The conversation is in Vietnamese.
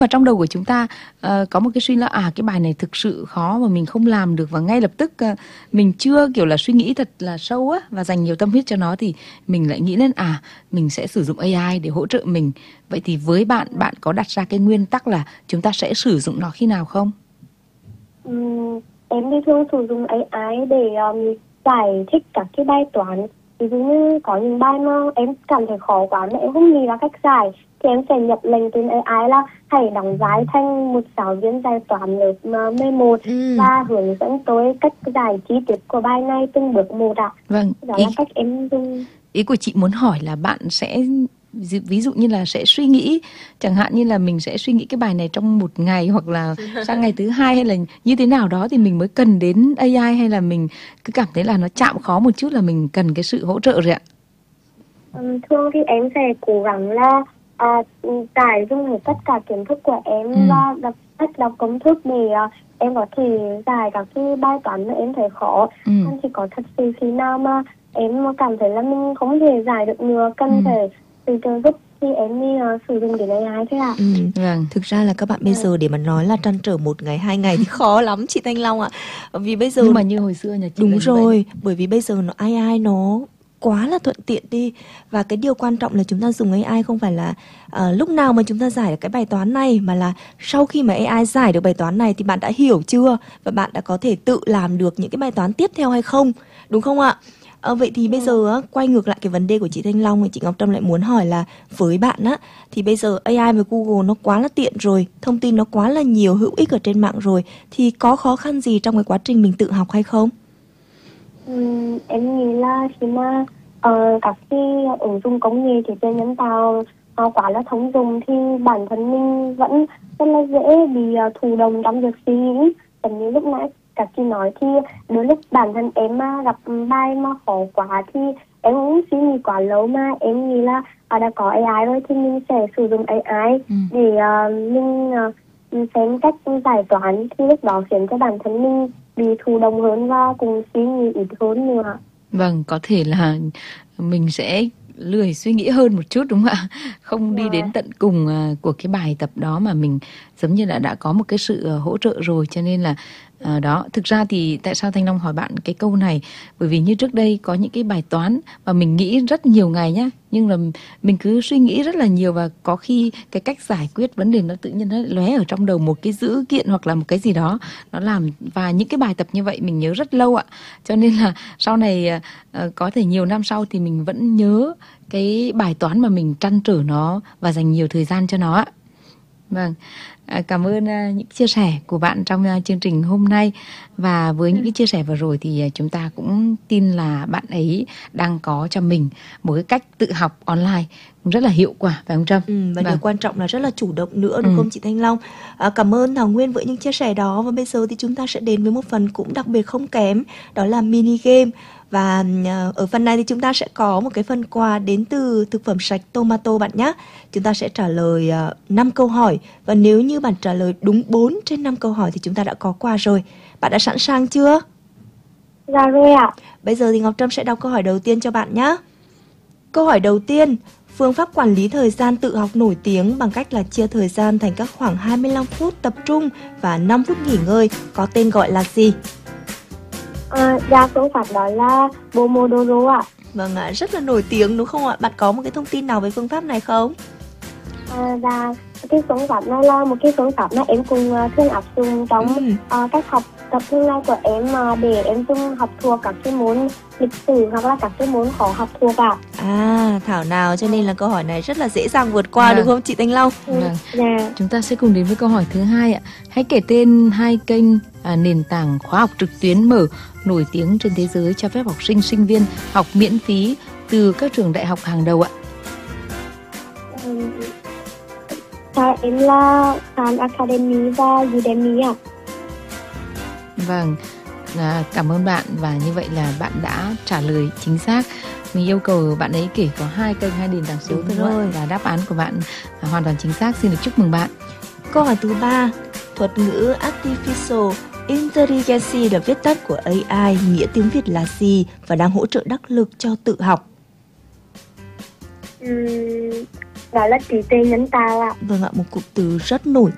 Và trong đầu của chúng ta có một cái suy là cái bài này thực sự khó mà mình không làm được, và ngay lập tức mình chưa kiểu là suy nghĩ thật là sâu á và dành nhiều tâm huyết cho nó, thì mình lại nghĩ đến mình sẽ sử dụng AI để hỗ trợ mình. Vậy thì với bạn, bạn có đặt ra cái nguyên tắc là chúng ta sẽ sử dụng nó khi nào không? Em thì thường sử dụng AI để giải thích các cái bài toán. Ví dụ như có những bài mà em cảm thấy khó quá mà em không nghĩ ra cách giải, thì em sẽ nhập lệnh trên AI là hãy đóng vai thành một giáo viên giải toán lớp 11 và hướng dẫn tôi cách giải chi tiết của bài này từng bước một ạ. Vâng, Đó là cách em dùng. Ý của chị muốn hỏi là bạn sẽ ví dụ như là sẽ suy nghĩ, chẳng hạn như là mình sẽ suy nghĩ cái bài này trong một ngày, hoặc là sang ngày thứ hai, hay là như thế nào đó thì mình mới cần đến AI, hay là mình cứ cảm thấy là nó chạm khó một chút là mình cần cái sự hỗ trợ rồi ạ? Thường thì em sẽ cố gắng là tải dung hết tất cả kiến thức của em và đọc công thức để em có thể giải các cái bài toán mà em thấy khó. Còn chỉ có thật sự khi nào mà em cảm thấy là mình không thể giải được nữa, cần phải sự trợ giúp thì em đi sử dụng đến AI thôi ạ. Vâng. Thực ra là các bạn bây giờ để mà nói là trăn trở một ngày 2 ngày thì khó lắm chị Thanh Long ạ. Vì bây giờ nhưng mà như hồi xưa nhà chị đúng rồi, bởi vì bây giờ AI nó quá là thuận tiện đi. Và cái điều quan trọng là chúng ta dùng AI không phải là lúc nào mà chúng ta giải được cái bài toán này, mà là sau khi mà AI giải được bài toán này thì bạn đã hiểu chưa, và bạn đã có thể tự làm được những cái bài toán tiếp theo hay không, đúng không ạ? Vậy thì bây giờ quay ngược lại cái vấn đề của chị Thanh Long, thì chị Ngọc Trâm lại muốn hỏi là với bạn thì bây giờ AI với Google nó quá là tiện rồi, thông tin nó quá là nhiều, hữu ích ở trên mạng rồi, thì có khó khăn gì trong cái quá trình mình tự học hay không? Em nghĩ là khi mà các cái ứng dụng công nghệ trí tuệ nhân tạo quá là thông dụng thì bản thân mình vẫn rất là dễ bị thụ động trong việc suy nghĩ. Giống như lúc nãy các chị nói thì đôi lúc bản thân em mà gặp bài mà khó quá thì em cũng suy nghĩ quá lâu, mà em nghĩ là đã có AI rồi thì mình sẽ sử dụng AI để mình xem cách giải toán, thì lúc đó khiến cho bản thân mình bị thụ động hơn và cùng suy nghĩ ít hơn nữa. Vâng, có thể là mình sẽ lười suy nghĩ hơn một chút, đúng không ạ? Không đi đến tận cùng của cái bài tập đó, mà mình giống như là đã có một cái sự hỗ trợ rồi, cho nên là đó. Thực ra thì tại sao Thanh Long hỏi bạn cái câu này, bởi vì như trước đây có những cái bài toán mà mình nghĩ rất nhiều ngày nhá, nhưng là mình cứ suy nghĩ rất là nhiều, và có khi cái cách giải quyết vấn đề nó tự nhiên nó lóe ở trong đầu một cái dữ kiện hoặc là một cái gì đó nó làm. Và những cái bài tập như vậy mình nhớ rất lâu ạ, cho nên là sau này có thể nhiều năm sau thì mình vẫn nhớ cái bài toán mà mình trăn trở nó và dành nhiều thời gian cho nó ạ. Vâng, cảm ơn những chia sẻ của bạn trong chương trình hôm nay. Và với những cái chia sẻ vừa rồi thì chúng ta cũng tin là bạn ấy đang có cho mình một cái cách tự học online rất là hiệu quả, phải không Trâm? Và điều quan trọng là rất là chủ động nữa, đúng không chị Thanh Long? Cảm ơn Thảo Nguyên với những chia sẻ đó. Và bây giờ thì chúng ta sẽ đến với một phần cũng đặc biệt không kém, đó là mini game. Và ở phần này thì chúng ta sẽ có một cái phần quà đến từ thực phẩm sạch Tomato bạn nhé. Chúng ta sẽ trả lời 5 câu hỏi, và nếu như bạn trả lời đúng 4 trên 5 câu hỏi thì chúng ta đã có quà rồi. Bạn đã sẵn sàng chưa? Dạ rồi ạ. Bây giờ thì Ngọc Trâm sẽ đọc câu hỏi đầu tiên cho bạn nhé. Câu hỏi đầu tiên: phương pháp quản lý thời gian tự học nổi tiếng bằng cách là chia thời gian thành các khoảng 25 phút tập trung và 5 phút nghỉ ngơi có tên gọi là gì? Dạ, phương pháp đó là Pomodoro ạ. Vâng ạ, rất là nổi tiếng đúng không ạ? Bạn có một cái thông tin nào về phương pháp này không? Dạ, cái phương pháp này là một cái phương pháp mà em cũng thường áp dụng trong cách học tập thường ngày của em, để em dùng học thuộc các cái môn lịch sử hoặc là các cái môn khó học thuộc ạ. Thảo nào, cho nên là câu hỏi này rất là dễ dàng vượt qua đúng không chị Thanh Long? Dạ. Chúng ta sẽ cùng đến với câu hỏi thứ hai ạ. Hãy kể tên 2 kênh nền tảng khóa học trực tuyến mở nổi tiếng trên thế giới cho phép học sinh, sinh viên học miễn phí từ các trường đại học hàng đầu ạ. Em là Khan Academy và Udemy ạ. Vâng, cảm ơn bạn, và như vậy là bạn đã trả lời chính xác. Mình yêu cầu bạn ấy kể có 2 kênh, 2 nền tảng số thôi, và đáp án của bạn hoàn toàn chính xác. Xin được chúc mừng bạn. Câu hỏi thứ 3: thuật ngữ Artificial Intelligence là viết tắt của AI, nghĩa tiếng Việt là gì và đang hỗ trợ đắc lực cho tự học? Đó là trí tuệ nhân tạo ạ. Vâng ạ, một cụm từ rất nổi